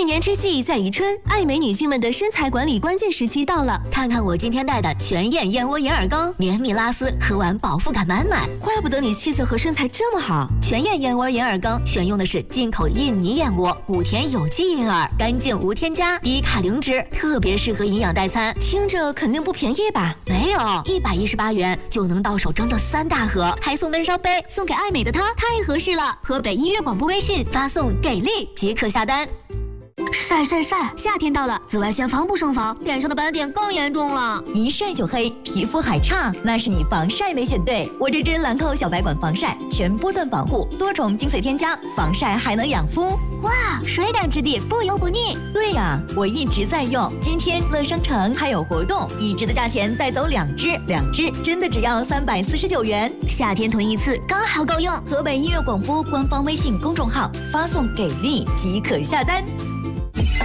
一年之计在于春，爱美女性们的身材管理关键时期到了。 看看我今天带的全燕燕窝银耳羹，绵密拉丝，喝完饱腹感满满。 怪不得你气色和身材这么好。 全燕燕窝银耳羹选用的是进口印尼燕窝，谷田有机银耳，干净无添加，低卡零脂，特别适合营养代餐。 听着肯定不便宜吧？ 没有，118元就能到手整整3大盒，还送温烧杯，送给爱美的她太合适了。河北音乐广播微信发送给力即可下单。晒晒晒！夏天到了，紫外线防不胜防，脸上的斑点更严重了。 一晒就黑，皮肤还差，那是你防晒没选对。我这支兰蔻小白管防晒，全波段防护，多重精粹添加，防晒还能养肤。 哇，水感质地，不油不腻。 对呀，我一直在用。今天乐商城还有活动，一支的价钱带走2支，2支真的只要349元。 夏天囤一次刚好够用。 河北音乐广播官方微信公众号发送给力即可下单。